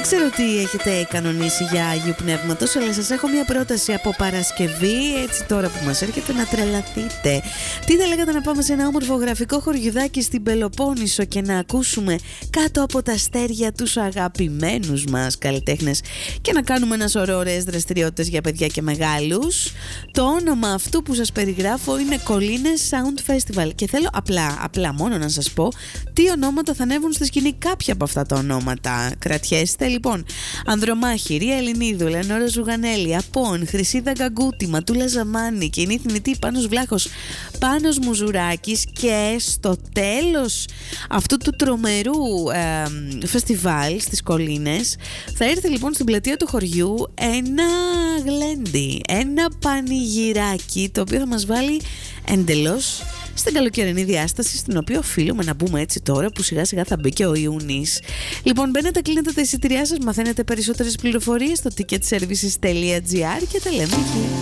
Δεν ξέρω τι έχετε κανονίσει για Αγίου Πνεύματος, αλλά σας έχω μια πρόταση από Παρασκευή, έτσι τώρα που μας έρχεται, να τρελαθείτε. Τι θα λέγατε να πάμε σε ένα όμορφο γραφικό χωριουδάκι στην Πελοπόννησο και να ακούσουμε κάτω από τα αστέρια τους αγαπημένους μας καλλιτέχνες και να κάνουμε ένα σωρό ωραίες δραστηριότητες για παιδιά και μεγάλους. Το όνομα αυτού που σας περιγράφω είναι Κολλήνες Sound Festival και θέλω απλά μόνο να σας πω τι ονόματα θα ανέβουν στη σκηνή. Κάποια από αυτά τα ονόματα κρατιέστε λοιπόν: Ανδρομάχη, Ρία Ελληνίδου, Λεωνόρα Ζουγανέλη, Απών, Χρυσίδα Γκαγκούτη, Ματούλα Ζαμάνη, Κοινή Θνητή, Πάνος Βλάχος, Πάνος Μουζουράκης. Και στο τέλος αυτού του τρομερού φεστιβάλ στις Κολλήνες θα έρθει λοιπόν στην πλατεία του χωριού ένα γλέντι, ένα πανηγυράκι, το οποίο θα μας βάλει εντελώς στην καλοκαιρινή διάσταση, στην οποία οφείλουμε να μπούμε έτσι τώρα που σιγά σιγά θα μπει και ο Ιούνις. Λοιπόν, μπαίνετε, κλείνετε τα εισιτήριά σας, μαθαίνετε περισσότερες πληροφορίες στο ticketservices.gr και τα λέμε εκεί.